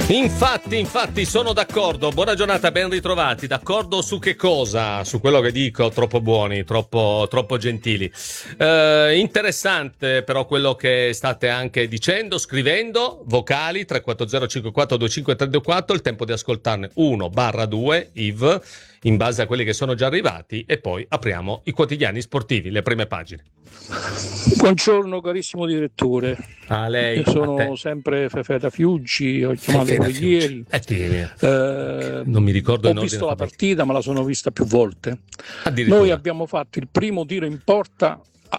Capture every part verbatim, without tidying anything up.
Infatti, infatti sono d'accordo. Buona giornata, ben ritrovati. D'accordo su che cosa? Su quello che dico, troppo buoni, troppo, troppo gentili. Eh, interessante però quello che state anche dicendo, scrivendo, vocali tre quattro zero cinque quattro due cinque tre due quattro, il tempo di ascoltarne uno barra due, I V, in base a quelli che sono già arrivati, e poi apriamo i quotidiani sportivi, le prime pagine. Buongiorno carissimo direttore, a lei, io sono a sempre Fefe da Fiuggi, ho chiamato ieri, eh, eh, non mi ricordo. ho visto la partita ma la sono vista più volte. Noi abbiamo fatto il primo tiro in porta,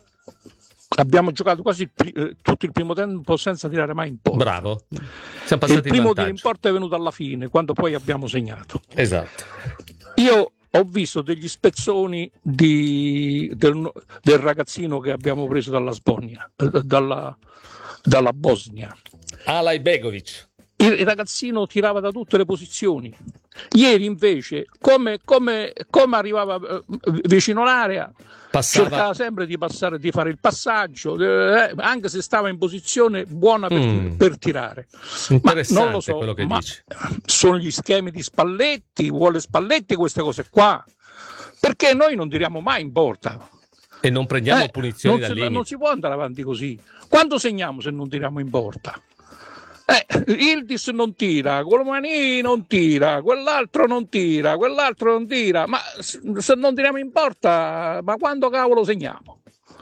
abbiamo giocato quasi il pri- eh, tutto il primo tempo senza tirare mai in porta. Bravo. Siamo passati il primo in tiro in porta è venuto alla fine, quando poi abbiamo segnato. Esatto. Io ho visto degli spezzoni di, del, del ragazzino che abbiamo preso dalla Sbosnia, dalla, dalla Bosnia. Alaj Begovic. Il, il ragazzino tirava da tutte le posizioni. Ieri invece, come, come, come arrivava eh, vicino all'area, Passava... cercava sempre di passare, di fare il passaggio, eh, anche se stava in posizione buona per, mm. per tirare. Interessante, ma non lo so, quello che ma dici. Sono gli schemi di Spalletti, vuole Spalletti queste cose qua, perché noi non tiriamo mai in porta. E non prendiamo eh, punizioni non dal si, limite. Non si può andare avanti così. Quando segniamo se non tiriamo in porta? Eh, Yildiz non tira, Colomani non tira, quell'altro non tira, quell'altro non tira, ma se non tiriamo in porta, ma quando cavolo segniamo?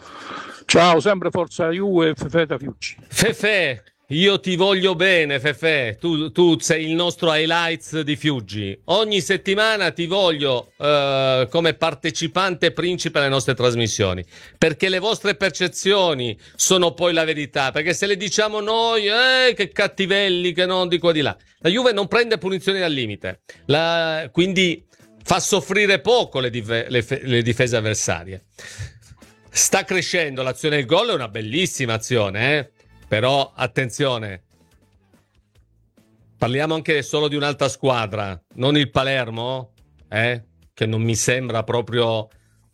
Ciao, sempre Forza Juve, Fefe da Fiuggi. Fefe, io ti voglio bene, Fefe, tu, tu sei il nostro highlights di Fiuggi. Ogni settimana ti voglio uh, come partecipante principe alle nostre trasmissioni, perché le vostre percezioni sono poi la verità, perché se le diciamo noi, eh, che cattivelli, che non di qua di là. La Juve non prende punizioni al limite, la, quindi fa soffrire poco le, dif- le, fe- le difese avversarie. Sta crescendo l'azione del gol, è una bellissima azione, eh? Però attenzione, parliamo anche solo di un'altra squadra, non il Palermo, eh? Che non mi sembra proprio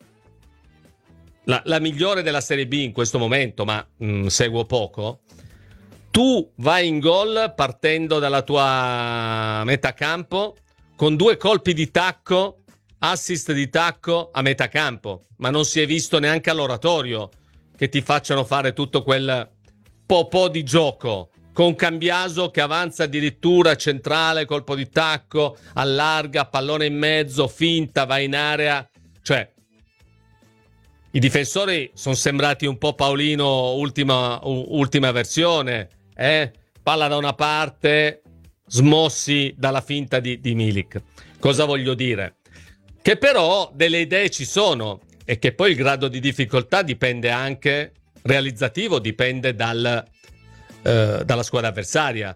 la, la migliore della Serie B in questo momento, ma mh, seguo poco. Tu vai in gol partendo dalla tua metà campo con due colpi di tacco, assist di tacco a metà campo, ma non si è visto neanche all'oratorio che ti facciano fare tutto quel po' po' di gioco, con Cambiaso che avanza addirittura centrale, colpo di tacco, allarga, pallone in mezzo, finta, va in area. Cioè, i difensori sono sembrati un po' Paolino ultima, ultima versione, eh? Palla da una parte, smossi dalla finta di, di Milik. Cosa voglio dire? Che però delle idee ci sono e che poi il grado di difficoltà dipende anche, realizzativo, dipende dal, eh, dalla squadra avversaria.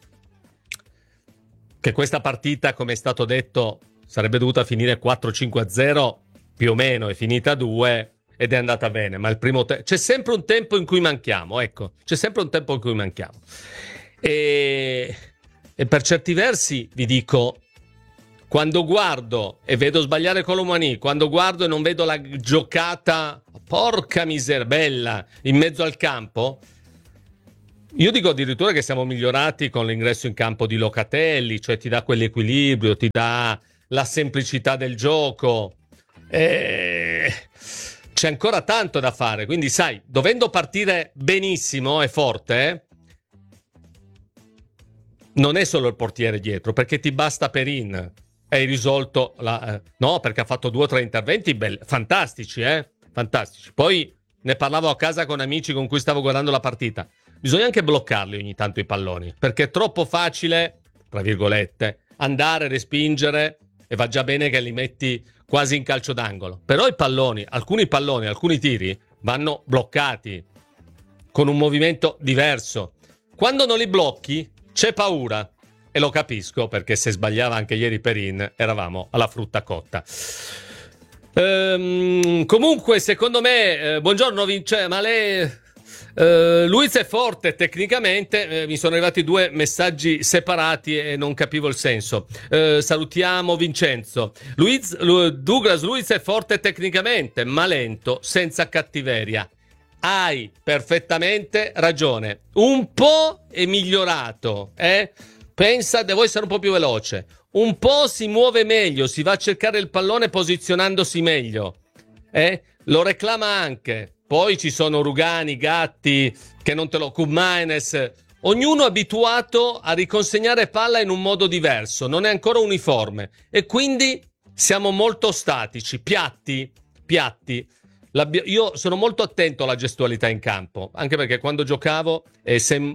Che questa partita, come è stato detto, sarebbe dovuta finire quattro cinque a zero, più o meno è finita due ed è andata bene, ma il primo te- c'è sempre un tempo in cui manchiamo, ecco, c'è sempre un tempo in cui manchiamo. E, e per certi versi vi dico, quando guardo e vedo sbagliare Colomani, quando guardo e non vedo la giocata, porca miseria, bella, in mezzo al campo, io dico addirittura che siamo migliorati con l'ingresso in campo di Locatelli, cioè ti dà quell'equilibrio, ti dà la semplicità del gioco. E c'è ancora tanto da fare, quindi sai, dovendo partire benissimo e forte, eh, non è solo il portiere dietro, perché ti basta Perin. Hai risolto la, eh, no, perché ha fatto due o tre interventi belli, fantastici, eh? Fantastici. Poi ne parlavo a casa con amici con cui stavo guardando la partita. Bisogna anche bloccarli ogni tanto i palloni, perché è troppo facile, tra virgolette, andare, respingere, e va già bene che li metti quasi in calcio d'angolo. Però i palloni, alcuni palloni, alcuni tiri vanno bloccati con un movimento diverso. Quando non li blocchi c'è paura. E lo capisco, perché se sbagliava anche ieri Perin eravamo alla frutta cotta. Ehm, comunque, secondo me, eh, buongiorno Vince, ma lei, eh, Luiz è forte tecnicamente. Eh, mi sono arrivati due messaggi separati e non capivo il senso. Eh, salutiamo Vincenzo. Luiz, Lu, Douglas Luiz è forte tecnicamente, ma lento, senza cattiveria. Hai perfettamente ragione. Un po' è migliorato, eh? pensa, devo essere un po' più veloce, un po' si muove meglio, si va a cercare il pallone posizionandosi meglio, eh? Lo reclama anche. Poi ci sono Rugani, Gatti, che non te lo... Kumaines, ognuno abituato a riconsegnare palla in un modo diverso, non è ancora uniforme e quindi siamo molto statici, piatti, piatti. L'abbia... Io sono molto attento alla gestualità in campo, anche perché quando giocavo eh, se...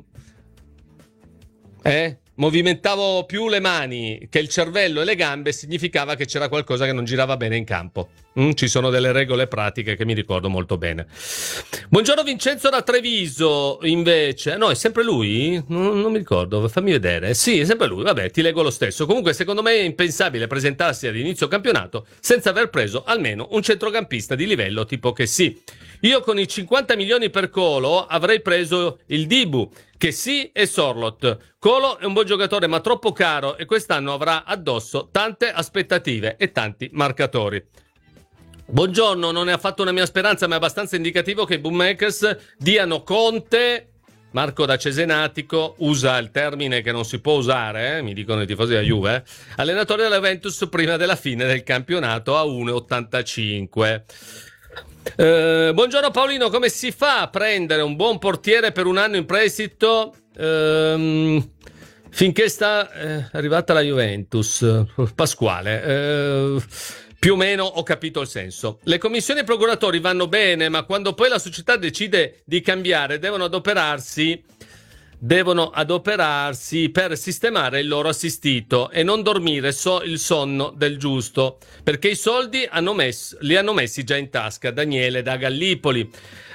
eh, movimentavo più le mani che il cervello e le gambe, significava che c'era qualcosa che non girava bene in campo. Mm, ci sono delle regole pratiche che mi ricordo molto bene. Buongiorno Vincenzo da Treviso, invece. No, è sempre lui? Non, non mi ricordo, fammi vedere. Sì, è sempre lui, vabbè, ti leggo lo stesso. Comunque, secondo me è impensabile presentarsi ad inizio campionato senza aver preso almeno un centrocampista di livello tipo che sì. Io con i cinquanta milioni per Colo avrei preso il Dibu, che sì, e Sorlot. Colo è un buon giocatore ma troppo caro e quest'anno avrà addosso tante aspettative e tanti marcatori. Buongiorno, non è affatto una mia speranza ma è abbastanza indicativo che i bookmakers diano Conte, Marco da Cesenatico usa il termine che non si può usare, eh, mi dicono i tifosi della Juve, eh, allenatore della Juventus prima della fine del campionato a uno virgola ottantacinque. Eh, buongiorno Paolino, come si fa a prendere un buon portiere per un anno in prestito ehm, finché sta eh, arrivata la Juventus? Pasquale, eh, più o meno ho capito il senso. Le commissioni e i procuratori vanno bene, ma quando poi la società decide di cambiare devono adoperarsi devono adoperarsi per sistemare il loro assistito e non dormire so il sonno del giusto, perché i soldi hanno messo, li hanno messi già in tasca. Daniele da Gallipoli.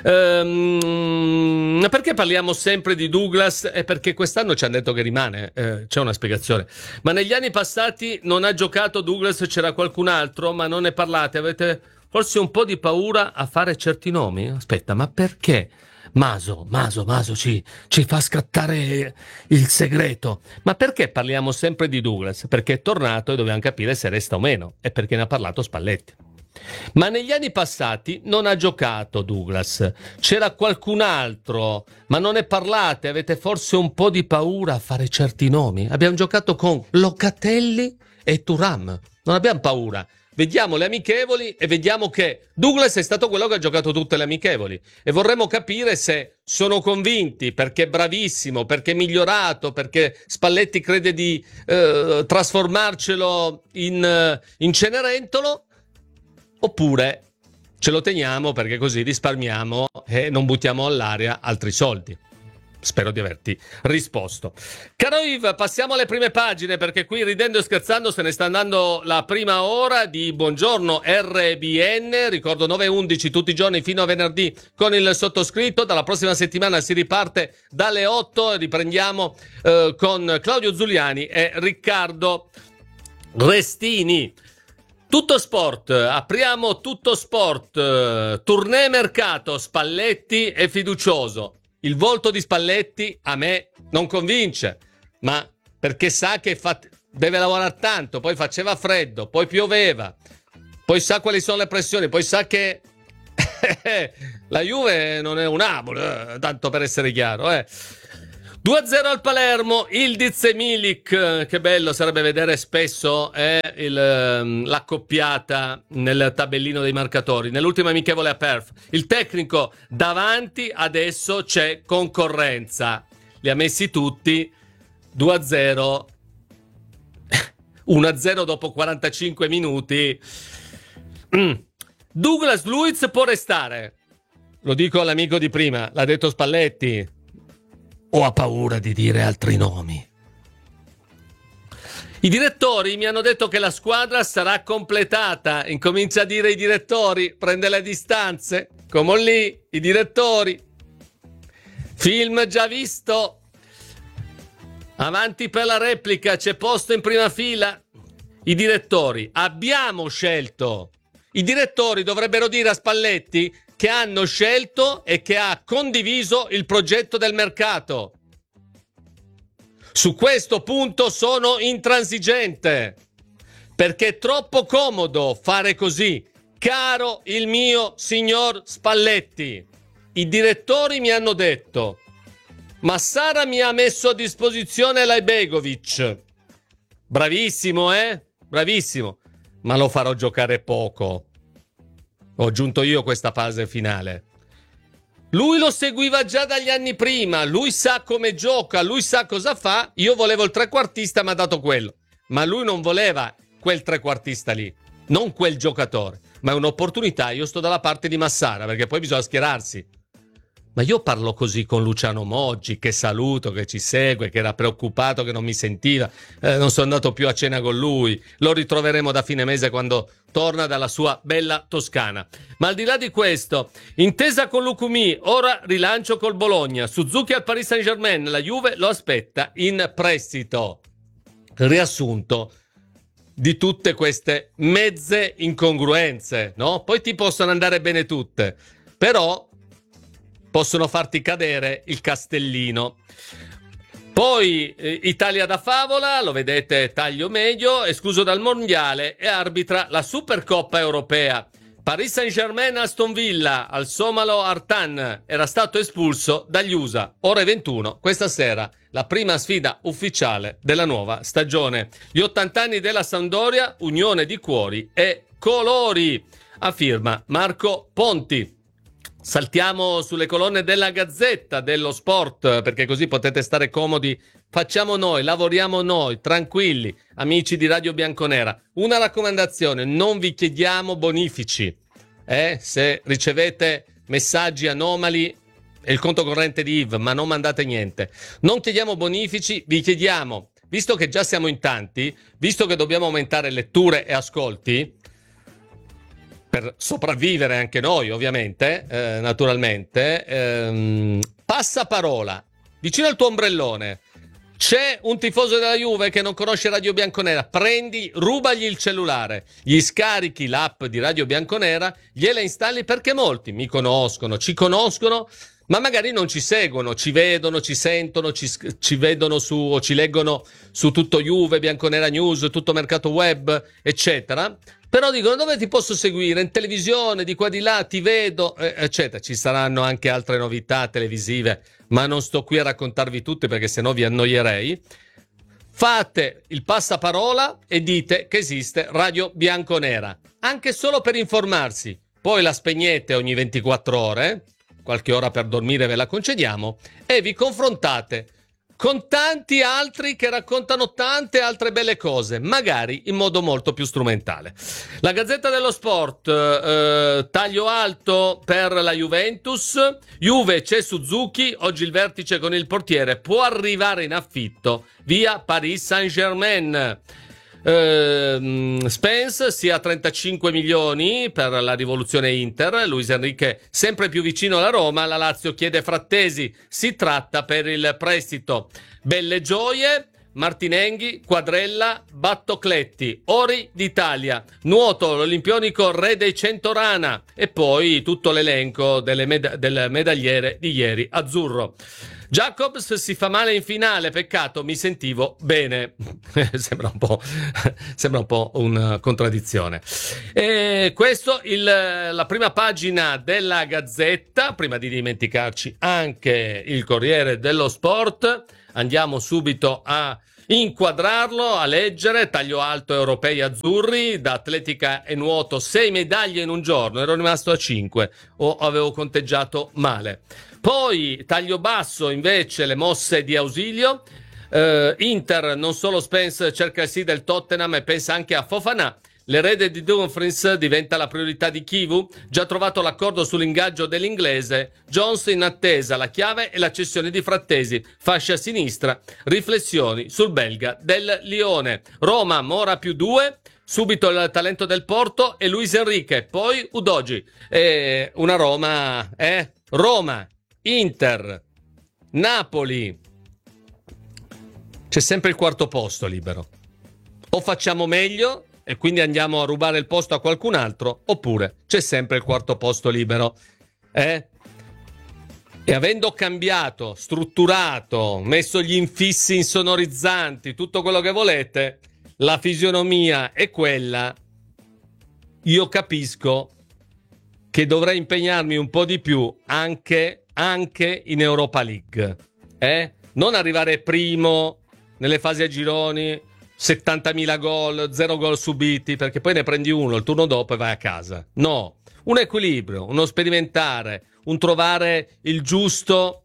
Ehm, perché parliamo sempre di Douglas? È perché quest'anno ci hanno detto che rimane, eh, c'è una spiegazione. Ma negli anni passati non ha giocato Douglas, c'era qualcun altro, ma non ne parlate, avete forse un po' di paura a fare certi nomi? Aspetta, ma perché? Maso, Maso, Maso ci, ci fa scattare il segreto. Ma perché parliamo sempre di Douglas? Perché è tornato e dobbiamo capire se resta o meno. E perché ne ha parlato Spalletti. Ma negli anni passati non ha giocato Douglas. C'era qualcun altro, ma non ne parlate. Avete forse un po' di paura a fare certi nomi. Abbiamo giocato con Locatelli e Thuram. Non abbiamo paura. Vediamo le amichevoli e vediamo che Douglas è stato quello che ha giocato tutte le amichevoli e vorremmo capire se sono convinti perché è bravissimo, perché è migliorato, perché Spalletti crede di eh, trasformarcelo in, in Cenerentolo, oppure ce lo teniamo perché così risparmiamo e non buttiamo all'aria altri soldi. Spero di averti risposto. Caro Yves, passiamo alle prime pagine perché qui ridendo e scherzando se ne sta andando la prima ora di Buongiorno R B N. Ricordo nove e undici tutti i giorni fino a venerdì con il sottoscritto. Dalla prossima settimana si riparte dalle otto e riprendiamo eh, con Claudio Zuliani e Riccardo Restini. Tutto sport, apriamo tutto sport, tournée mercato, Spalletti è fiducioso. Il volto di Spalletti a me non convince, ma perché sa che fa... deve lavorare tanto, poi faceva freddo, poi pioveva, poi sa quali sono le pressioni, poi sa che la Juve non è un Napoli, tanto per essere chiaro, eh. due a zero al Palermo, Ildiz e Milik, che bello sarebbe vedere spesso eh, il, l'accoppiata nel tabellino dei marcatori. Nell'ultima amichevole a Perth, il tecnico davanti, adesso c'è concorrenza. Li ha messi tutti, due a zero, uno a zero dopo quarantacinque minuti. Mm. Douglas Luiz può restare, lo dico all'amico di prima, l'ha detto Spalletti. O ha paura di dire altri nomi? I direttori mi hanno detto che la squadra sarà completata. Incomincia a dire i direttori, prende le distanze. Come lì, i direttori. Film già visto. Avanti per la replica, c'è posto in prima fila. I direttori, abbiamo scelto. I direttori dovrebbero dire a Spalletti che hanno scelto e che ha condiviso il progetto del mercato. Su questo punto sono intransigente, perché è troppo comodo fare così. Caro il mio signor Spalletti, i direttori mi hanno detto Massara mi ha messo a disposizione Lajbegovic. Bravissimo, eh? Bravissimo. Ma lo farò giocare poco. Ho aggiunto io questa fase finale. Lui lo seguiva già dagli anni prima, lui sa come gioca, lui sa cosa fa. Io volevo il trequartista, mi ha dato quello. Ma lui non voleva quel trequartista lì, non quel giocatore. Ma è un'opportunità, io sto dalla parte di Massara, perché poi bisogna schierarsi. Ma io parlo così con Luciano Moggi, che saluto, che ci segue, che era preoccupato, che non mi sentiva, eh, non sono andato più a cena con lui, lo ritroveremo da fine mese quando torna dalla sua bella Toscana. Ma al di là di questo, intesa con Lucumí, ora rilancio col Bologna, Suzuki al Paris Saint-Germain, la Juve lo aspetta in prestito. Riassunto di tutte queste mezze incongruenze, no? Poi ti possono andare bene tutte, però possono farti cadere il castellino. Poi eh, Italia da favola, lo vedete taglio medio, escluso dal mondiale e arbitra la Supercoppa europea. Paris Saint-Germain Aston Villa, al somalo Artan era stato espulso dagli U S A. Ore ventuno, questa sera, la prima sfida ufficiale della nuova stagione. Gli ottanta anni della Sampdoria, unione di cuori e colori. A firma Marco Ponti. Saltiamo sulle colonne della Gazzetta dello Sport, perché così potete stare comodi. Facciamo noi, lavoriamo noi, tranquilli, amici di Radio Bianconera. Una raccomandazione, non vi chiediamo bonifici. Eh? Se ricevete messaggi anomali è il conto corrente di I V, ma non mandate niente. Non chiediamo bonifici, vi chiediamo, visto che già siamo in tanti, visto che dobbiamo aumentare letture e ascolti, per sopravvivere anche noi ovviamente, eh, naturalmente, ehm, passaparola, vicino al tuo ombrellone c'è un tifoso della Juve che non conosce Radio Bianconera, prendi, rubagli il cellulare, gli scarichi l'app di Radio Bianconera, gliela installi, perché molti mi conoscono, ci conoscono, ma magari non ci seguono, ci vedono, ci sentono, ci, ci vedono su o ci leggono su tutto Juve, Bianconera News, tutto Mercato Web, eccetera. Però dicono, dove ti posso seguire? In televisione, di qua di là, ti vedo, eccetera. Ci saranno anche altre novità televisive, ma non sto qui a raccontarvi tutte perché sennò vi annoierei. Fate il passaparola e dite che esiste Radio Bianconera, anche solo per informarsi. Poi la spegnete ogni ventiquattro ore, qualche ora per dormire ve la concediamo, e vi confrontate con tanti altri che raccontano tante altre belle cose, magari in modo molto più strumentale. La Gazzetta dello Sport, eh, taglio alto per la Juventus, Juve c'è Suzuki, oggi il vertice con il portiere, può arrivare in affitto via Paris Saint-Germain. Uh, Spence sia trentacinque milioni per la rivoluzione Inter, Luis Enrique sempre più vicino alla Roma, la Lazio chiede Frattesi, si tratta per il prestito. Belle gioie, Martinenghi, Quadrella, Battocletti, Ori d'Italia, nuoto, l'olimpionico re dei cento rana e poi tutto l'elenco delle med- del medagliere di ieri azzurro. Jacobs si fa male in finale, peccato, mi sentivo bene. sembra un po' sembra un po' una contraddizione. E questo il, la prima pagina della Gazzetta, prima di dimenticarci anche il Corriere dello Sport. Andiamo subito a inquadrarlo, a leggere. Taglio alto europei azzurri, da atletica e nuoto sei medaglie in un giorno, ero rimasto a cinque o avevo conteggiato male. Poi taglio basso invece le mosse di ausilio, eh, Inter non solo Spence cerca il sì del Tottenham e pensa anche a Fofana. L'erede di Dumfries diventa la priorità di Kivu, già trovato l'accordo sull'ingaggio dell'inglese, Jones in attesa, la chiave e la cessione di Frattesi, fascia sinistra, riflessioni sul belga del Lione. Roma, Mora più due, subito il talento del Porto e Luis Enrique, poi Udogi. E una Roma, eh? Roma, Inter, Napoli, c'è sempre il quarto posto libero. O facciamo meglio e quindi andiamo a rubare il posto a qualcun altro, oppure c'è sempre il quarto posto libero. Eh? E avendo cambiato, strutturato, messo gli infissi insonorizzanti, tutto quello che volete, la fisionomia è quella, io capisco che dovrei impegnarmi un po' di più anche, anche in Europa League. eh? Non arrivare primo nelle fasi a gironi, settantamila gol, zero gol subiti, perché poi ne prendi uno il turno dopo e vai a casa. No, un equilibrio, uno sperimentare, un trovare il giusto,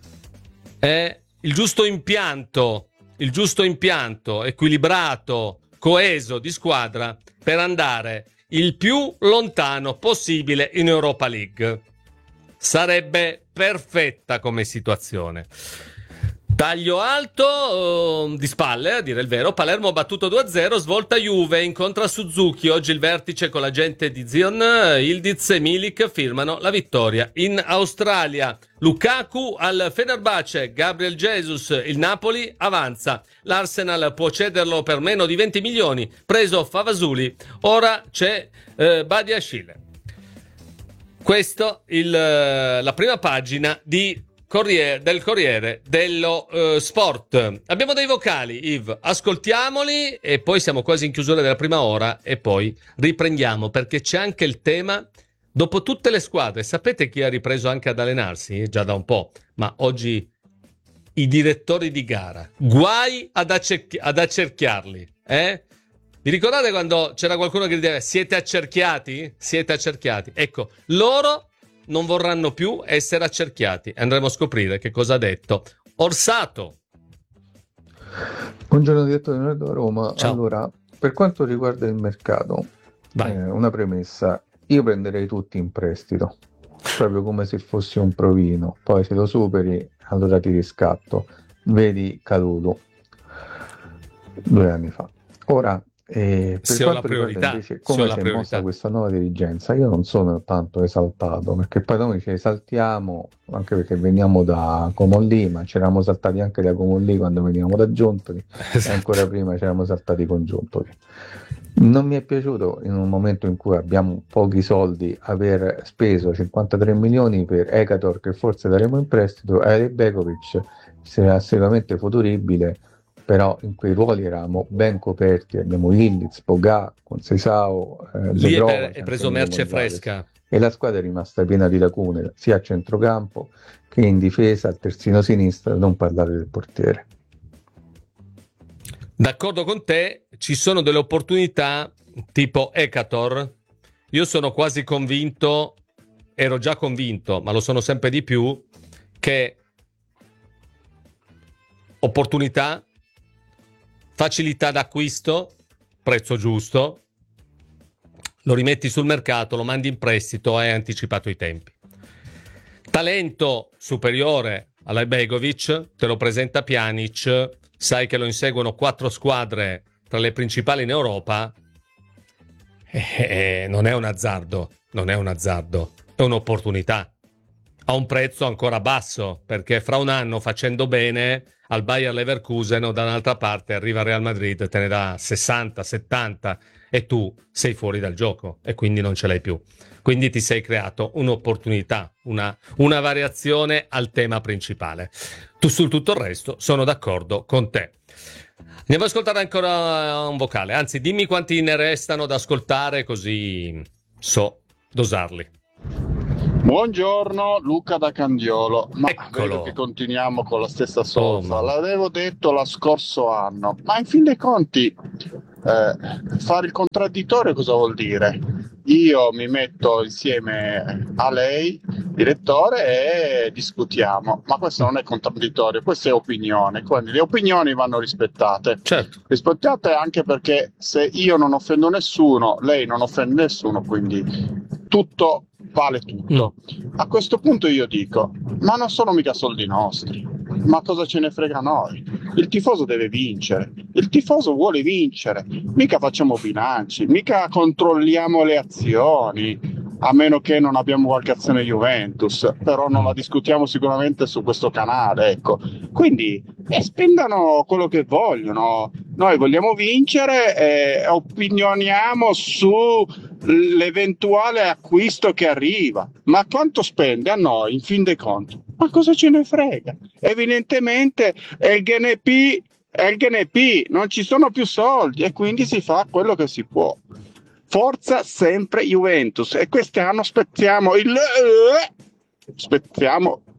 eh, il giusto impianto, il giusto impianto equilibrato, coeso di squadra per andare il più lontano possibile in Europa League. Sarebbe perfetta come situazione. Taglio alto uh, di spalle, a dire il vero. Palermo battuto due a zero, svolta Juve, incontra Suzuki. Oggi il vertice con la gente di Zion, Ildiz e Milik firmano la vittoria. In Australia, Lukaku al Fenerbahce, Gabriel Jesus, il Napoli avanza. L'Arsenal può cederlo per meno di venti milioni, preso Favasuli. Ora c'è uh, Badiashile. Questo il, uh, la prima pagina di Corriere, del Corriere dello uh, Sport. Abbiamo dei vocali, Yves, ascoltiamoli e poi siamo quasi in chiusura della prima ora e poi riprendiamo, perché c'è anche il tema, dopo tutte le squadre, sapete chi ha ripreso anche ad allenarsi? Già da un po', ma oggi i direttori di gara, guai ad, accerchi- ad accerchiarli, eh? Vi ricordate quando c'era qualcuno che diceva siete accerchiati? Siete accerchiati. Ecco, loro non vorranno più essere accerchiati. Andremo a scoprire che cosa ha detto Orsato. Buongiorno direttore di Roma. Ciao. Allora, per quanto riguarda il mercato, eh, una premessa, io prenderei tutti in prestito, proprio come se fossi un provino, poi se lo superi allora ti riscatto. Vedi Caludo due anni fa. Ora, Eh, per Se ho la quanto riguarda priorità, invece se ho come la si è priorità. mossa questa nuova dirigenza, io non sono tanto esaltato, perché poi noi ci esaltiamo anche perché veniamo da Comolli, ma ci eravamo saltati anche da Comolli quando venivamo da Giuntoli, Esatto. e ancora prima ci eravamo saltati con Giuntoli. Non mi è piaciuto in un momento in cui abbiamo pochi soldi aver speso cinquantatré milioni per Ekator, che forse daremo in prestito, e Begovic sarà assolutamente futuribile, però in quei ruoli eravamo ben coperti, abbiamo Ildiz, Pogba, Conceição, eh, Lì è, Zebrova, per- è preso merce fresca. e la squadra è rimasta piena di lacune sia a centrocampo che in difesa, al terzino sinistro, non parlare del portiere. D'accordo con te, ci sono delle opportunità tipo Ekator. Io sono quasi convinto, ero già convinto, ma lo sono sempre di più, che opportunità, facilità d'acquisto, prezzo giusto, lo rimetti sul mercato, lo mandi in prestito, hai anticipato i tempi. Talento superiore alla Begovic, te lo presenta Pjanic, sai che lo inseguono quattro squadre tra le principali in Europa, eh, non è un azzardo, non è un azzardo, è un'opportunità. A un prezzo ancora basso, perché fra un anno facendo bene al Bayer Leverkusen o da un'altra parte arriva Real Madrid, te ne dà sessanta, settanta e tu sei fuori dal gioco e quindi non ce l'hai più. Quindi ti sei creato un'opportunità, una, una variazione al tema principale. Tu su tutto il resto sono d'accordo con te. Andiamo ad ascoltare ancora un vocale, anzi dimmi quanti ne restano da ascoltare così so dosarli. Buongiorno, Luca da Candiolo. Ma Eccolo. vedo che continuiamo con la stessa solfa. Oh, L'avevo detto lo scorso anno, ma in fin dei conti eh, fare il contraddittorio cosa vuol dire? Io mi metto insieme a lei, direttore, e discutiamo, ma questo non è contraddittorio, questa è opinione, quindi le opinioni vanno rispettate. Certo. Rispettate anche perché se io non offendo nessuno, lei non offende nessuno, quindi tutto vale tutto. A questo punto io dico, ma non sono mica soldi nostri, ma cosa ce ne frega a noi? Il tifoso deve vincere, il tifoso vuole vincere, mica facciamo bilanci, mica controlliamo le azioni, a meno che non abbiamo qualche azione Juventus, però non la discutiamo sicuramente su questo canale, ecco. Quindi eh, spendano quello che vogliono, noi vogliamo vincere e opinioniamo sull'eventuale acquisto che arriva, ma quanto spende a noi in fin dei conti? Ma cosa ce ne frega? Evidentemente è il G N P, è il G N P, non ci sono più soldi e quindi si fa quello che si può. Forza sempre Juventus, e quest'anno aspettiamo il aspettiamo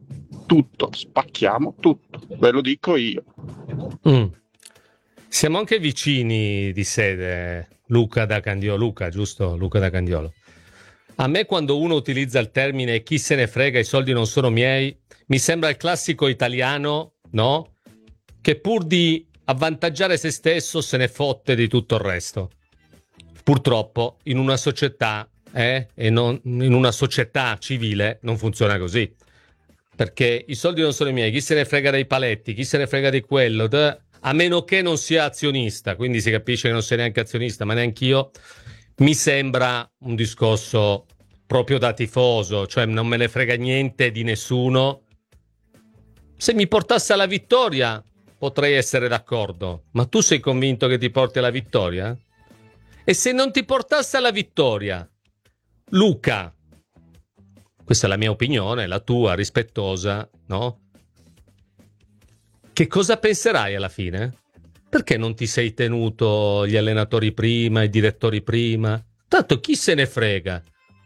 tutto, spacchiamo tutto, ve lo dico io. Mm. Siamo anche vicini di sede, Luca da Candiolo, Luca, giusto? Luca da Candiolo. A me quando uno utilizza il termine chi se ne frega, i soldi non sono miei, mi sembra il classico italiano, no? Che pur di avvantaggiare se stesso se ne fotte di tutto il resto. Purtroppo in una società eh, e non in una società civile non funziona così. Perché i soldi non sono i miei, chi se ne frega dei paletti, chi se ne frega di quello, de... a meno che non sia azionista, quindi si capisce che non sei neanche azionista, ma neanche io. Mi sembra un discorso proprio da tifoso, cioè non me ne frega niente di nessuno. Se mi portasse alla vittoria potrei essere d'accordo, ma tu sei convinto che ti porti alla vittoria? E se non ti portasse alla vittoria, Luca, questa è la mia opinione, la tua, rispettosa, no? Che cosa penserai alla fine? Perché non ti sei tenuto gli allenatori prima, i direttori prima? Tanto chi se ne frega?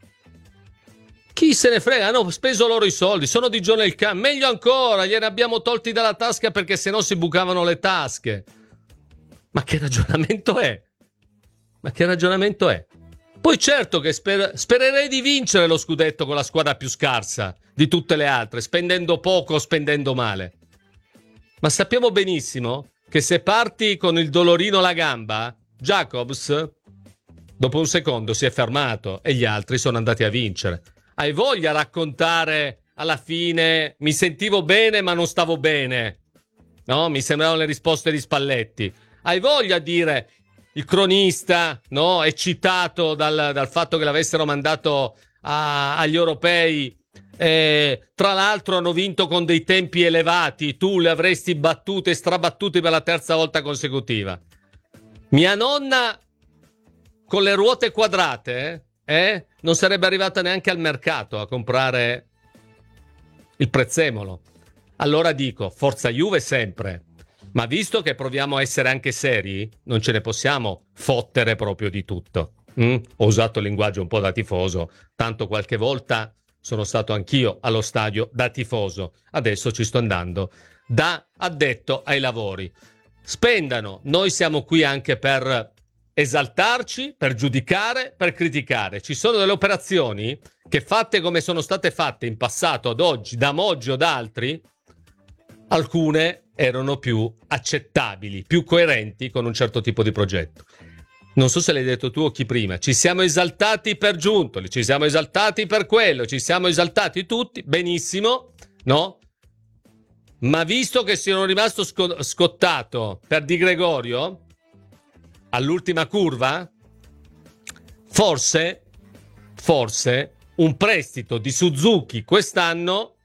Chi se ne frega? Hanno speso loro i soldi, sono di John El Khan, meglio ancora, gliene abbiamo tolti dalla tasca perché sennò si bucavano le tasche. Ma che ragionamento è? Ma che ragionamento è? Poi certo che sper- spererei di vincere lo scudetto con la squadra più scarsa di tutte le altre, spendendo poco, spendendo male. Ma sappiamo benissimo che se parti con il dolorino alla gamba, Jacobs dopo un secondo si è fermato e gli altri sono andati a vincere. Hai voglia a raccontare alla fine mi sentivo bene ma non stavo bene, no? Mi sembravano le risposte di Spalletti. Hai voglia a dire il cronista, no? Eccitato dal, dal fatto che l'avessero mandato a, agli europei. Eh, tra l'altro hanno vinto con dei tempi elevati, tu le avresti battute e strabattute per la terza volta consecutiva. Mia nonna con le ruote quadrate eh, non sarebbe arrivata neanche al mercato a comprare il prezzemolo. Allora dico, forza Juve sempre, ma visto che proviamo a essere anche seri, non ce ne possiamo fottere proprio di tutto. mm? Ho usato il linguaggio un po' da tifoso, tanto qualche volta sono stato anch'io allo stadio da tifoso, adesso ci sto andando da addetto ai lavori. Spendano, noi siamo qui anche per esaltarci, per giudicare, per criticare. Ci sono delle operazioni che, fatte come sono state fatte in passato ad oggi, da Moggi o da altri, alcune erano più accettabili, più coerenti con un certo tipo di progetto. Non so se l'hai detto tu o chi prima, ci siamo esaltati per Giuntoli, ci siamo esaltati per quello, ci siamo esaltati tutti, benissimo, no? Ma visto che sono rimasto sco- scottato per Di Gregorio all'ultima curva, forse, forse un prestito di Suzuki quest'anno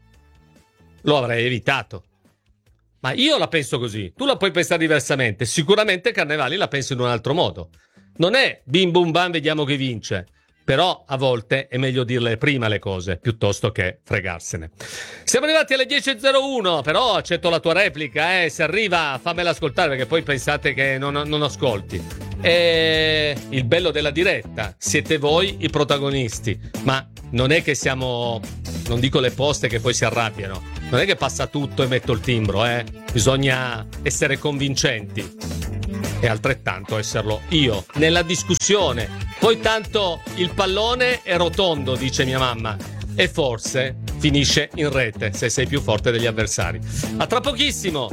lo avrei evitato. Ma io la penso così, tu la puoi pensare diversamente, sicuramente Carnevali la pensa in un altro modo. Non è bim bum bam vediamo chi vince, però a volte è meglio dirle prima le cose piuttosto che fregarsene. Siamo arrivati alle dieci e zero uno, però accetto la tua replica, eh, se arriva fammela ascoltare perché poi pensate che non, non ascolti. E il bello della diretta, siete voi i protagonisti, ma non è che siamo, non dico le poste che poi si arrabbiano, non è che passa tutto e metto il timbro, eh? Bisogna essere convincenti e altrettanto esserlo io nella discussione. Poi tanto il pallone è rotondo, dice mia mamma, e forse finisce in rete se sei più forte degli avversari. A tra pochissimo.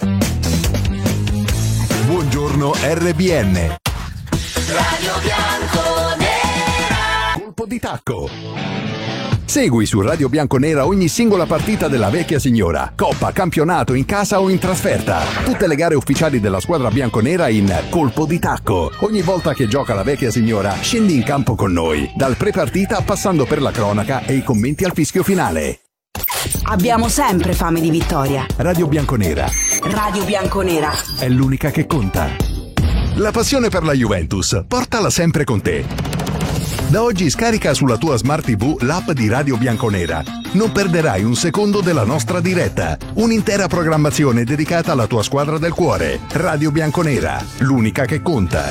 Buongiorno R B N. Radio Bianconera. Colpo di tacco. Segui su Radio Bianconera ogni singola partita della vecchia signora, coppa, campionato, in casa o in trasferta. Tutte le gare ufficiali della squadra bianconera in Colpo di tacco. Ogni volta che gioca la vecchia signora, scendi in campo con noi, dal pre-partita passando per la cronaca e i commenti al fischio finale. Abbiamo sempre fame di vittoria. Radio Bianconera. Radio Bianconera È l'unica che conta. La passione per la Juventus, portala sempre con te. Da oggi scarica sulla tua Smart tivù l'app di Radio Bianconera. Non perderai un secondo della nostra diretta. Un'intera programmazione dedicata alla tua squadra del cuore. Radio Bianconera, l'unica che conta.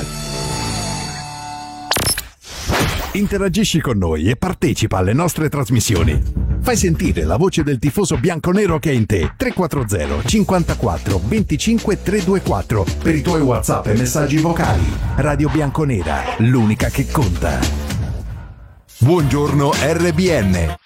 Interagisci con noi e partecipa alle nostre trasmissioni. Fai sentire la voce del tifoso bianconero che è in te. tre quattro zero cinquantaquattro venticinque trecentoventiquattro per i tuoi WhatsApp e messaggi vocali. Radio Bianconera, l'unica che conta. Buongiorno R B N.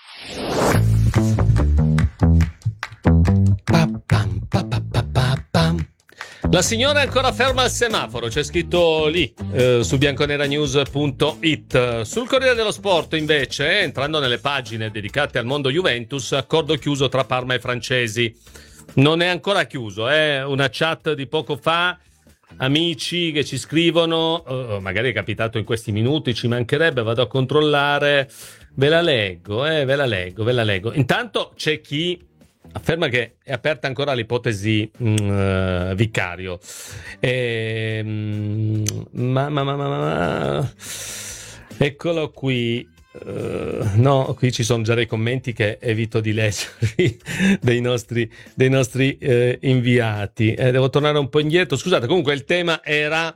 La signora è ancora ferma al semaforo, c'è scritto lì eh, su bianconeranews punto it. Sul Corriere dello Sport invece, entrando nelle pagine dedicate al mondo Juventus, accordo chiuso tra Parma e francesi. Non è ancora chiuso, è una chat di poco fa, amici che ci scrivono, uh, magari è capitato in questi minuti, ci mancherebbe, vado a controllare, ve la leggo, eh, ve la leggo, ve la leggo. Intanto c'è chi afferma che è aperta ancora l'ipotesi mh, vicario. E, mh, ma, ma, ma, ma, ma, eccolo qui. Uh, no, qui ci sono già dei commenti che evito di leggerli dei nostri, dei nostri uh, inviati. Eh, devo tornare un po' indietro. Scusate, comunque il tema era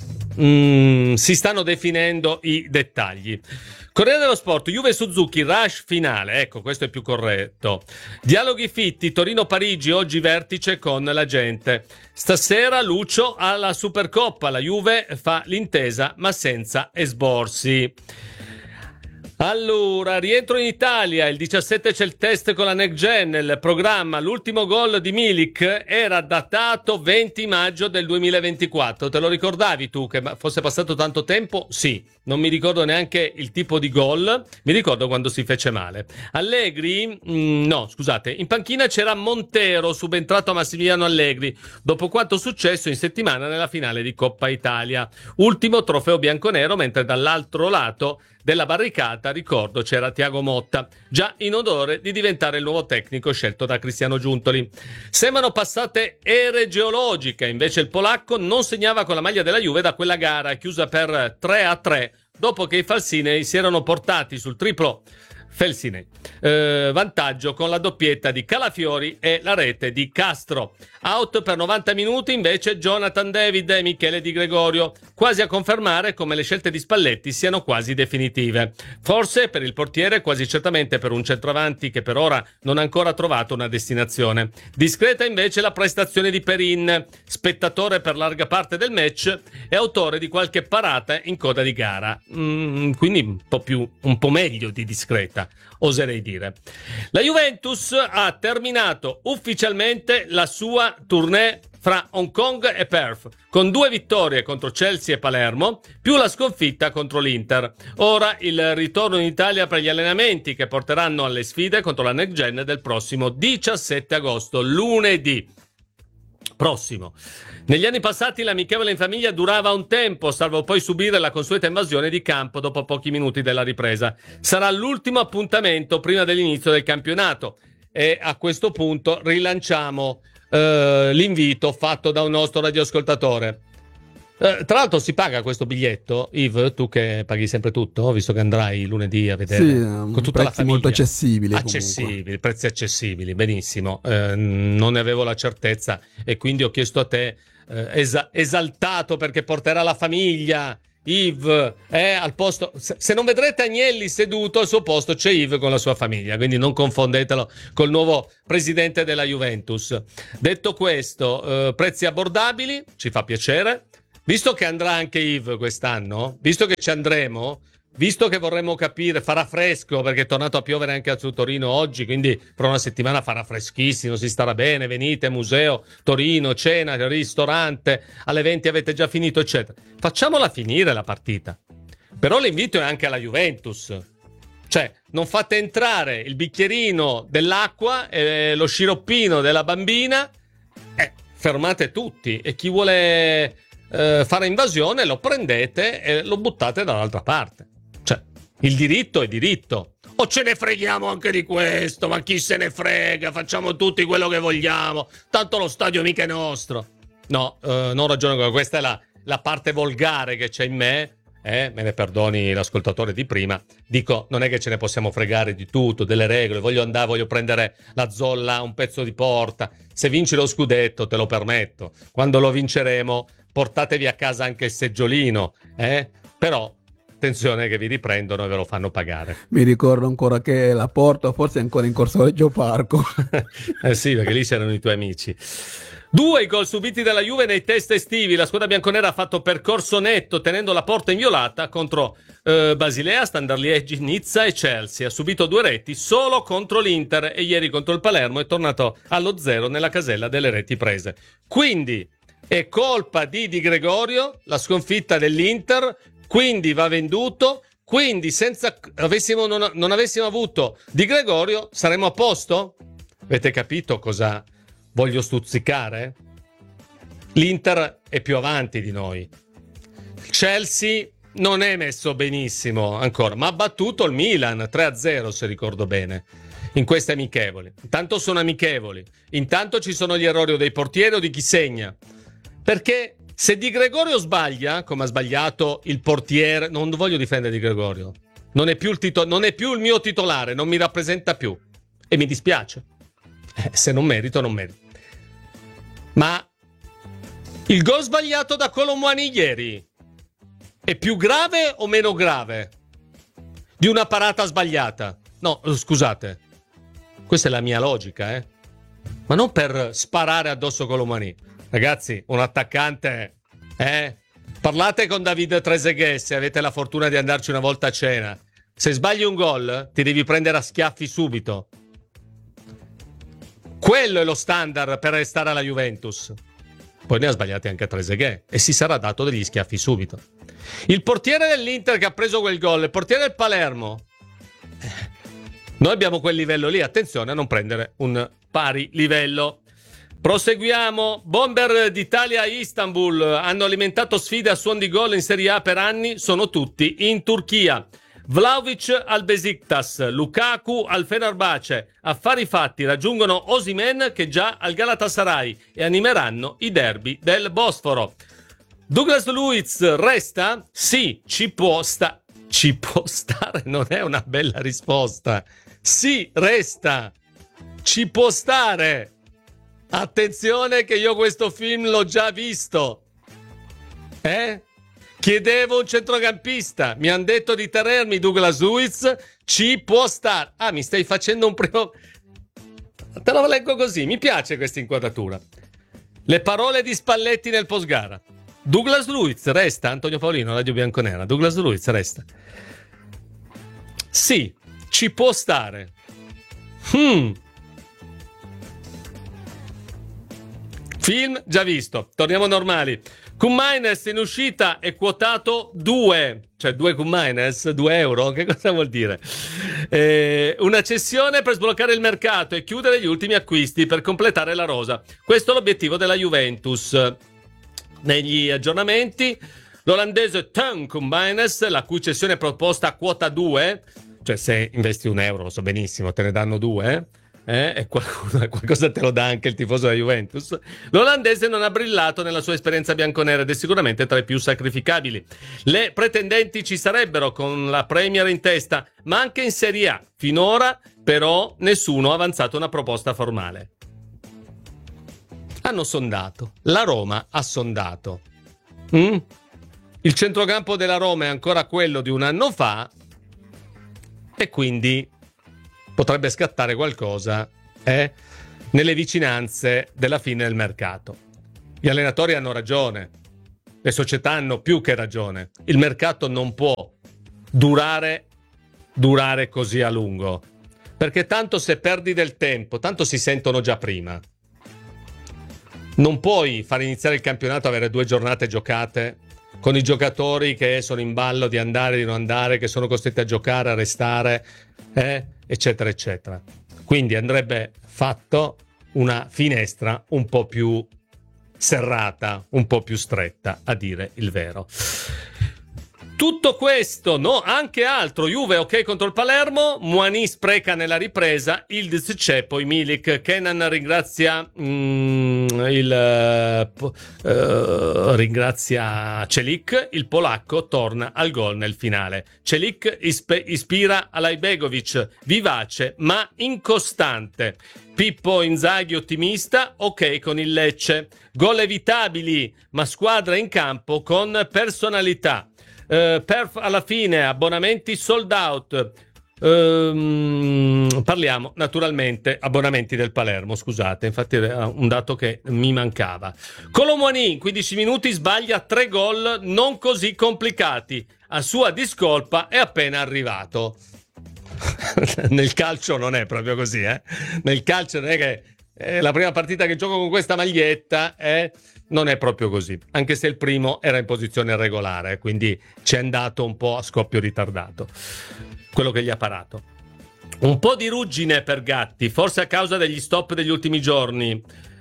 mh, si stanno definendo i dettagli. Corriere dello Sport, Juve Suzuki, rush finale, ecco, questo è più corretto. Dialoghi fitti, Torino-Parigi, oggi vertice con la gente. Stasera Lucio alla Supercoppa, la Juve fa l'intesa ma senza esborsi. Allora, rientro in Italia, il diciassette c'è il test con la Next Gen, il programma, l'ultimo gol di Milik era datato venti maggio del duemilaventiquattro, te lo ricordavi tu che fosse passato tanto tempo? Sì, non mi ricordo neanche il tipo di gol, mi ricordo quando si fece male. Allegri, mm, no scusate, in panchina c'era Montero, subentrato a Massimiliano Allegri, dopo quanto successo in settimana nella finale di Coppa Italia, ultimo trofeo bianconero, mentre dall'altro lato della barricata, ricordo, c'era Thiago Motta, già in odore di diventare il nuovo tecnico scelto da Cristiano Giuntoli. Sembrano passate ere geologiche, invece il polacco non segnava con la maglia della Juve da quella gara, chiusa per tre a tre, dopo che i falsinei si erano portati sul triplo Felsinei eh, vantaggio con la doppietta di Calafiori e la rete di Castro. Out per novanta minuti invece Jonathan David e Michele Di Gregorio, quasi a confermare come le scelte di Spalletti siano quasi definitive. Forse per il portiere, quasi certamente per un centravanti che per ora non ha ancora trovato una destinazione. Discreta invece la prestazione di Perin, spettatore per larga parte del match e autore di qualche parata in coda di gara. Mm, quindi un po' più, un po' meglio di discreta, oserei dire. La Juventus ha terminato ufficialmente la sua tournée fra Hong Kong e Perth, con due vittorie contro Chelsea e Palermo, più la sconfitta contro l'Inter. Ora il ritorno in Italia per gli allenamenti che porteranno alle sfide contro la Next Gen del prossimo diciassette agosto, lunedì prossimo. Negli anni passati l'amichevole in famiglia durava un tempo, salvo poi subire la consueta invasione di campo dopo pochi minuti della ripresa. Sarà l'ultimo appuntamento prima dell'inizio del campionato e a questo punto rilanciamo Uh, l'invito fatto da un nostro radioascoltatore. Uh, tra l'altro si paga questo biglietto, Yves, tu che paghi sempre tutto, visto che andrai lunedì a vedere, sì, con tutta la famiglia. Molto accessibili, accessibili comunque. Prezzi accessibili, benissimo. Uh, non ne avevo la certezza e quindi ho chiesto a te, uh, esa- esaltato perché porterà la famiglia. Yves è al posto, se non vedrete Agnelli seduto al suo posto c'è Yves con la sua famiglia, quindi non confondetelo col nuovo presidente della Juventus. Detto questo, eh, prezzi abbordabili, ci fa piacere, visto che andrà anche Yves quest'anno, visto che ci andremo, visto che vorremmo capire, farà fresco perché è tornato a piovere anche a Torino oggi, quindi fra una settimana farà freschissimo, si starà bene, venite, museo, Torino, cena, ristorante, alle venti avete già finito, eccetera. Facciamola finire la partita. Però l'invito è anche alla Juventus. Cioè, non fate entrare il bicchierino dell'acqua e lo sciroppino della bambina, eh, fermate tutti e chi vuole eh, fare invasione lo prendete e lo buttate dall'altra parte. Cioè, il diritto è diritto. O ce ne freghiamo anche di questo, ma chi se ne frega, facciamo tutti quello che vogliamo, tanto lo stadio mica è nostro. No, eh, non ragiono con questa è la, la parte volgare che c'è in me, eh, me ne perdoni l'ascoltatore di prima, dico non è che ce ne possiamo fregare di tutto, delle regole, voglio andare, voglio prendere la zolla, un pezzo di porta, se vinci lo scudetto te lo permetto, quando lo vinceremo portatevi a casa anche il seggiolino, eh, però attenzione che vi riprendono e ve lo fanno pagare. Mi ricordo ancora che la Porto forse è ancora in Corso Reggio Parco. Eh sì, perché lì c'erano i tuoi amici. Due i gol subiti dalla Juve nei test estivi. La squadra bianconera ha fatto percorso netto tenendo la porta inviolata contro eh, Basilea, Standard Liegi, Nizza e Chelsea. Ha subito due reti solo contro l'Inter e ieri contro il Palermo è tornato allo zero nella casella delle reti prese. Quindi è colpa di Di Gregorio la sconfitta dell'Inter, quindi va venduto. Quindi senza avessimo, non, non avessimo avuto Di Gregorio saremmo a posto? Avete capito cosa voglio stuzzicare? L'Inter è più avanti di noi. Chelsea non è messo benissimo ancora, ma ha battuto il Milan tre a zero, se ricordo bene, in queste amichevoli. Intanto sono amichevoli, intanto ci sono gli errori o dei portieri o di chi segna. Perché se Di Gregorio sbaglia, come ha sbagliato il portiere, non voglio difendere Di Gregorio, non è più il, tito- non è più il mio titolare, non mi rappresenta più e mi dispiace. Eh, se non merito, non merito. Ma il gol sbagliato da Colomwani ieri è più grave o meno grave di una parata sbagliata? No, scusate, questa è la mia logica, eh? Ma non per sparare addosso Colomwani. Ragazzi, un attaccante, eh? Parlate con David Trezeguet se avete la fortuna di andarci una volta a cena. Se sbagli un gol, ti devi prendere a schiaffi subito. Quello è lo standard per restare alla Juventus. Poi ne ha sbagliati anche Trezeguet e si sarà dato degli schiaffi subito. Il portiere dell'Inter che ha preso quel gol, il portiere del Palermo. Noi abbiamo quel livello lì, attenzione a non prendere un pari livello. Proseguiamo. Bomber d'Italia a Istanbul hanno alimentato sfide a suon di gol in Serie A per anni, sono tutti in Turchia. Vlahovic al Besiktas, Lukaku al Fenerbahce. Affari fatti, raggiungono Osimhen che già al Galatasaray e animeranno i derby del Bosforo. Douglas Luiz resta? Sì, ci può sta ci può stare, non è una bella risposta. Sì, resta. Ci può stare. Attenzione che io questo film l'ho già visto. Eh? Chiedevo un centrocampista, mi hanno detto di tenermi Douglas Luiz, ci può stare. Ah, mi stai facendo un primo... Te lo leggo così, mi piace questa inquadratura. Le parole di Spalletti nel postgara. Douglas Luiz resta, Antonio Paolino, Radio Bianconera. Douglas Luiz resta. Sì, ci può stare. Hmm. Film già visto, torniamo normali. Cummines in uscita è quotato due, cioè due Cummines, due euro, che cosa vuol dire? Eh, una cessione per sbloccare il mercato e chiudere gli ultimi acquisti per completare la rosa. Questo è l'obiettivo della Juventus. Negli aggiornamenti, l'olandese Teun Cummines, la cui cessione è proposta a quota due, cioè se investi un euro, lo so benissimo, te ne danno due, eh? E qualcuno, qualcosa te lo dà anche il tifoso della Juventus. L'olandese non ha brillato nella sua esperienza bianconera ed è sicuramente tra i più sacrificabili. Le pretendenti ci sarebbero con la Premier in testa, ma anche in Serie A. Finora però nessuno ha avanzato una proposta formale. Hanno sondato, la Roma ha sondato. Mm? Il centrocampo della Roma è ancora quello di un anno fa e quindi potrebbe scattare qualcosa eh, nelle vicinanze della fine del mercato. Gli allenatori hanno ragione, le società hanno più che ragione. Il mercato non può durare, durare così a lungo, perché tanto se perdi del tempo, tanto si sentono già prima. Non puoi far iniziare il campionato, avere due giornate giocate con i giocatori che sono in ballo di andare, di non andare, che sono costretti a giocare, a restare, eh, eccetera, eccetera. Quindi andrebbe fatto una finestra un po' più serrata, un po' più stretta, a dire il vero. Tutto questo, no, anche altro. Juve ok contro il Palermo, Muani spreca nella ripresa, Ildiz c'è, poi Milik. Kenan ringrazia mm, il uh, ringrazia Celik, il polacco torna al gol nel finale. Celik ispe- ispira Alajbegovic, vivace ma incostante. Pippo Inzaghi ottimista, ok con il Lecce. Gol evitabili, ma squadra in campo con personalità. eh, perf alla fine, abbonamenti sold out. Ehm, parliamo naturalmente abbonamenti del Palermo, scusate, infatti era un dato che mi mancava. Kolo Muani in quindici minuti sbaglia tre gol non così complicati, a sua discolpa è appena arrivato. Nel calcio non è proprio così, eh? Nel calcio non è che è la prima partita che gioco con questa maglietta, eh? Non è proprio così, anche se il primo era in posizione regolare, quindi ci è andato un po' a scoppio ritardato quello che gli ha parato. Un po' di ruggine per Gatti, forse a causa degli stop degli ultimi giorni.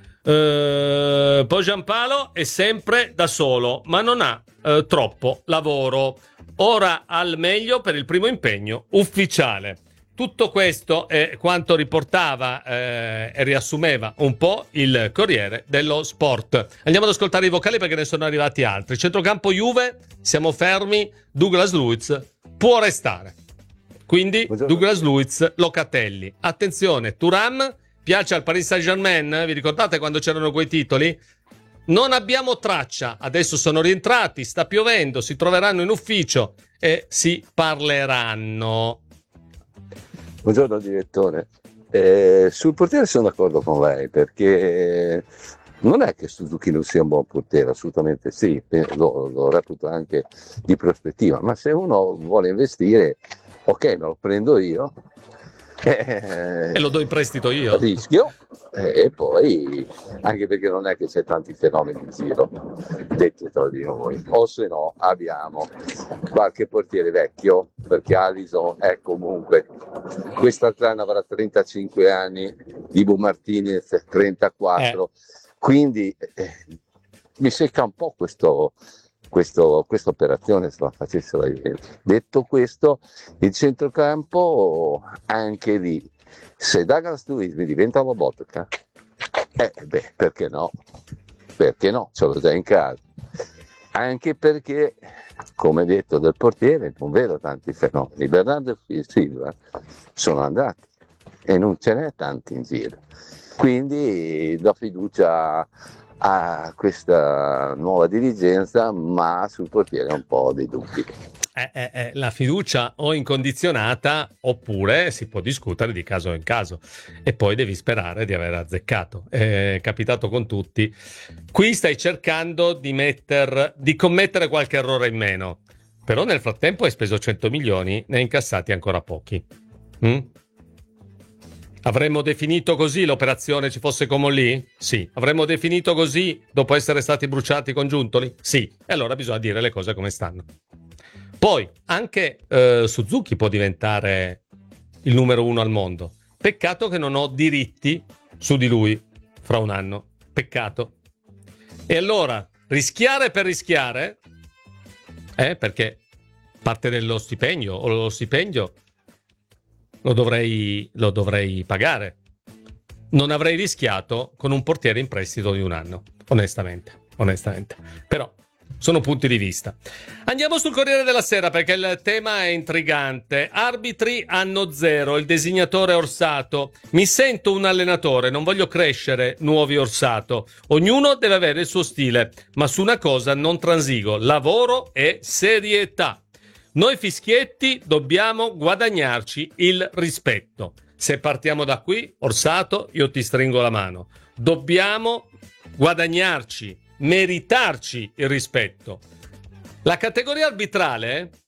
Eh, poi Giampaolo è sempre da solo, ma non ha eh, troppo lavoro. Ora al meglio per il primo impegno ufficiale. Tutto questo è quanto riportava eh, e riassumeva un po' il Corriere dello Sport. Andiamo ad ascoltare i vocali perché ne sono arrivati altri. Centrocampo Juve, siamo fermi, Douglas Luiz può restare. Quindi Douglas Luiz, Locatelli. Attenzione, Thuram piace al Paris Saint-Germain, vi ricordate quando c'erano quei titoli? Non abbiamo traccia, adesso sono rientrati, sta piovendo, si troveranno in ufficio e si parleranno. Buongiorno direttore, eh, sul portiere sono d'accordo con lei perché non è che Suzuki non sia un buon portiere, assolutamente sì, lo, lo reputo anche di prospettiva, ma se uno vuole investire, ok, me lo prendo io eh, e lo do in prestito io. Rischio eh, e poi anche perché non è che c'è tanti fenomeni in giro, detti tra di noi, o se no abbiamo qualche portiere vecchio, perché Alisson è comunque quest'altro anno avrà trentacinque anni, Dibu Martinez trentaquattro, eh. quindi eh, mi secca un po' questo Questo, questa operazione se la facesse la Juventus. Detto questo, il centrocampo anche lì, se Douglas Luiz mi diventa una Lobotka, eh beh, perché no? Perché no? Ce l'ho già in casa. Anche perché, come detto del portiere, non vedo tanti fenomeni. Bernardo Silva sono andati e non ce n'è tanti in giro. Quindi do fiducia a questa nuova dirigenza, ma sul portiere un po' dei dubbi. Eh, eh, eh, la fiducia o incondizionata oppure si può discutere di caso in caso e poi devi sperare di aver azzeccato. È capitato con tutti. Qui stai cercando di, metter, di commettere qualche errore in meno, però nel frattempo hai speso cento milioni, ne hai incassati ancora pochi. Mm? Avremmo definito così l'operazione ci fosse come lì? Sì. Avremmo definito così dopo essere stati bruciati con Giuntoli? Sì. E allora bisogna dire le cose come stanno. Poi anche eh, Suzuki può diventare il numero uno al mondo. Peccato che non ho diritti su di lui fra un anno. Peccato. E allora rischiare per rischiare, eh, perché parte dello stipendio o lo stipendio Lo dovrei, lo dovrei pagare. Non avrei rischiato con un portiere in prestito di un anno, onestamente, onestamente. Però sono punti di vista. Andiamo sul Corriere della Sera perché il tema è intrigante. Arbitri anno zero, il designatore Orsato. Mi sento un allenatore, non voglio crescere nuovi Orsato. Ognuno deve avere il suo stile, ma su una cosa non transigo: lavoro e serietà. Noi fischietti dobbiamo guadagnarci il rispetto. Se partiamo da qui, Orsato, io ti stringo la mano. Dobbiamo guadagnarci, meritarci il rispetto. La categoria arbitrale